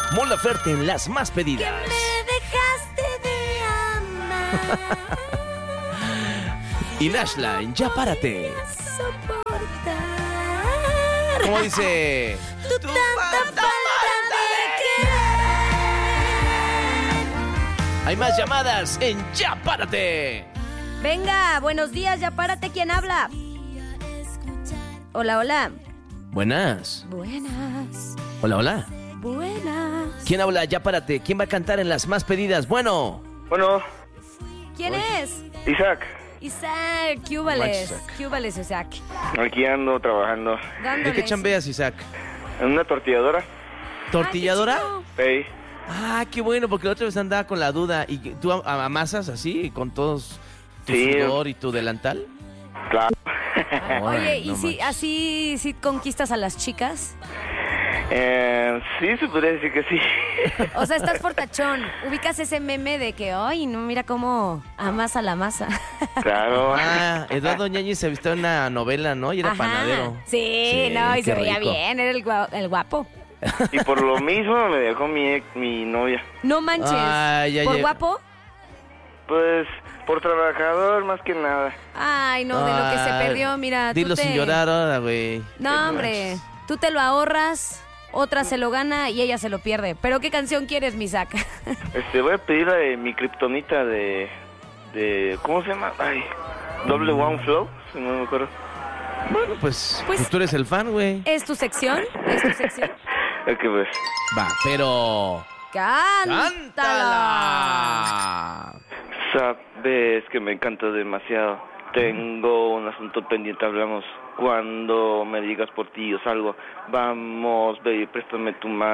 Mon Laferte en las más pedidas. Que me dejaste de amar. Y Nashla en Ya Párate. Soportar. ¿Cómo dice? Tu tanta falta de querer. Hay más llamadas en Ya Párate. Venga, buenos días, Ya Párate. ¿Quién habla? Hola, hola. Buenas. Buenas. Hola, hola. Buenas. ¿Quién habla? Ya Párate. ¿Quién va a cantar en las más pedidas? Bueno. Bueno, ¿Quién es? Isaac, Isaac. ¿Qué húbales? Isaac. ¿Qué húbales, Isaac? aquí ando trabajando ¿De Dándoles. qué chambeas, Isaac? en una tortilladora. ¿Tortilladora? Hey, Ah, qué bueno, porque la otra vez andaba con la duda. ¿Y tú amasas así, con todos tu Sí. sudor y tu delantal? claro. Oye, ¿y no si manches. así si conquistas a las chicas? Sí, se podría decir que sí. O sea, estás fortachón. Ubicas ese meme de que, ay, no, mira cómo amasa la masa. Claro. Ah, Eduardo Ñañez se vistió en una novela, ¿no? Y era Ajá. panadero. Sí, no, y qué se veía rico. bien, era el guapo. Y por lo mismo me dejó mi novia. No manches. Ay, ay, ¿Por ay. guapo? Pues, por trabajador más que nada. Ay, no, de lo que se Ay, perdió, mira. Dilo sin llorar ahora, güey. No, hombre, tú te lo ahorras, otra se lo gana y ella se lo pierde. ¿Pero qué canción quieres, mi Isaac? Voy a pedir la de mi kriptonita de ¿cómo se llama? Ay, Double One Flow, si no me acuerdo. Bueno, pues Pues- tú eres el fan, güey. ¿Es tu sección? ¿Es tu sección? Es que pues, Va, pero... ¡Cántala! ¡Cántala! sabes que me encanta demasiado. Tengo un asunto pendiente, hablamos cuando me digas por ti o salgo. Vamos, baby, préstame tu mano.